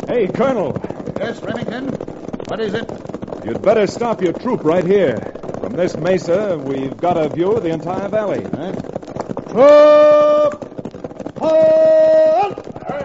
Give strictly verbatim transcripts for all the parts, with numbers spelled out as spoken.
Hey, Colonel. Yes, Remington? What is it? You'd better stop your troop right here. From this mesa, we've got a view of the entire valley. Huh? Up! Halt!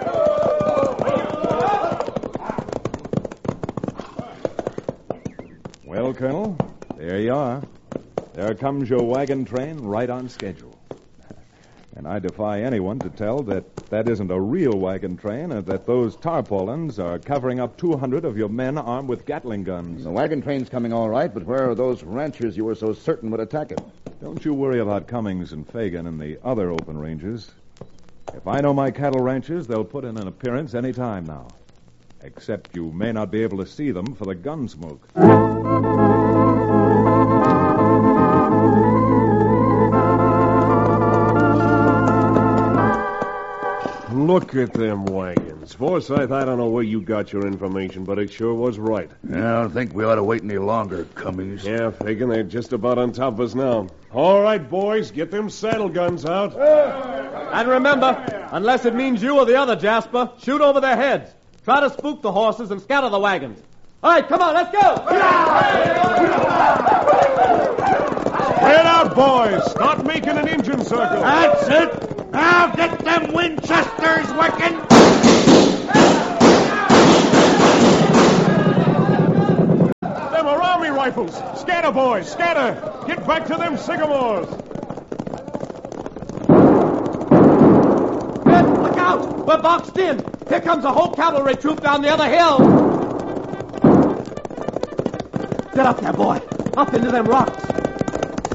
Well, Colonel, there you are. There comes your wagon train right on schedule. And I defy anyone to tell that that isn't a real wagon train, or that those tarpaulins are covering up two hundred of your men armed with Gatling guns. The wagon train's coming all right, but where are those ranchers you were so certain would attack it? Don't you worry about Cummings and Fagan and the other open ranges. If I know my cattle ranchers, they'll put in an appearance any time now. Except you may not be able to see them for the gun smoke. Look at them wagons. Forsyth, I don't know where you got your information, but it sure was right. Yeah, I don't think we ought to wait any longer, Cummings. Yeah, Fagan, they're just about on top of us now. All right, boys, get them saddle guns out. And remember, unless it means you or the other Jasper, shoot over their heads. Try to spook the horses and scatter the wagons. All right, come on, let's go! Spread out, boys. Start making an engine circle. That's it. Now get them Winchesters working. Them are army rifles. Scatter, boys, scatter. Get back to them sycamores. Red, look out! We're boxed in. Here comes a whole cavalry troop down the other hill. Get up there, boy. Up into them rocks.